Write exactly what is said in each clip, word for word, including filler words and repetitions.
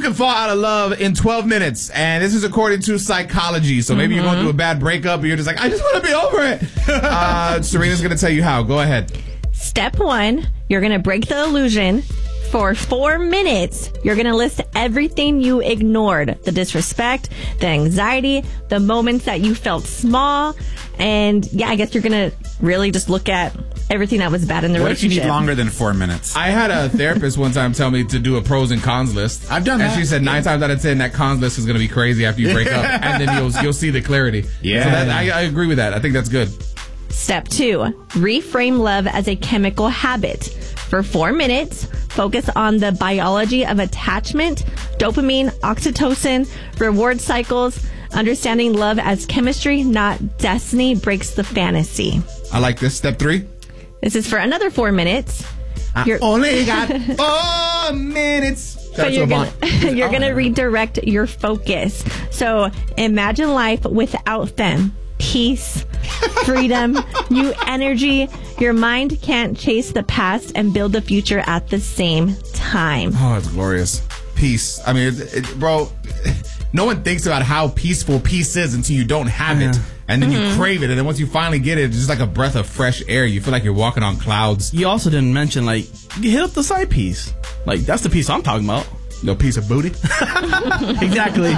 can fall out of love in twelve minutes. And this is according to psychology. So maybe mm-hmm. you're going through a bad breakup and you're just like, I just want to be over it. uh, Serena's going to tell you how. Go ahead. Step one, you're going to break the illusion. For four minutes, you're going to list everything you ignored. The disrespect, the anxiety, the moments that you felt small. And yeah, I guess you're going to really just look at everything that was bad in the what relationship. What if you need longer than four minutes? I had a therapist one time tell me to do a pros and cons list. I've done and that. And she said nine times out of ten, that cons list is going to be crazy after you break up. And then you'll you'll see the clarity. Yeah. So that, I, I agree with that. I think that's good. Step two, reframe love as a chemical habit. For four minutes, focus on the biology of attachment, dopamine, oxytocin, reward cycles. Understanding love as chemistry, not destiny, breaks the fantasy. I like this. Step three. This is for another four minutes. I You're, only got four minutes. But you're gonna, you're oh, gonna redirect your focus. So imagine life without them. Peace, freedom, new energy. Your mind can't chase the past and build the future at the same time. Oh, it's glorious. Peace. I mean, it, it, bro, no one thinks about how peaceful peace is until you don't have yeah. it. And then mm-hmm. you crave it. And then once you finally get it, it's just like a breath of fresh air. You feel like you're walking on clouds. You also didn't mention, like, you hit up the side piece. Like, that's the piece I'm talking about. No piece of booty. Exactly.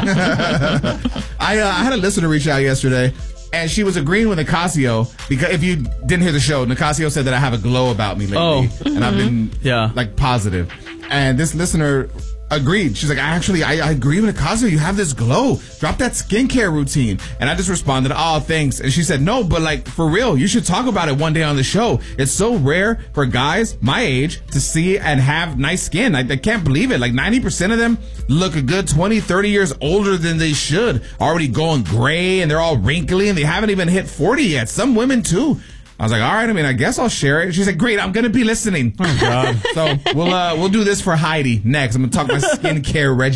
I, uh, I had a listener reach out yesterday. And she was agreeing with Nicasio because if you didn't hear the show, Nicasio said that I have a glow about me lately. Oh. Mm-hmm. And I've been yeah. like positive. And this listener agreed. She's like, I actually, I, I agree with Nicasio. You have this glow. Drop that skincare routine. And I just responded, oh, thanks. And she said, no, but like for real, you should talk about it one day on the show. It's so rare for guys my age to see and have nice skin. I, I can't believe it. Like ninety percent of them look a good twenty, thirty years older than they should. Already going gray and they're all wrinkly and they haven't even hit forty yet. Some women too. I was like, all right, I mean, I guess I'll share it. She's like, great, I'm going to be listening. Oh, God. So we'll uh, we'll do this for Heidi next. I'm going to talk my skincare regimen.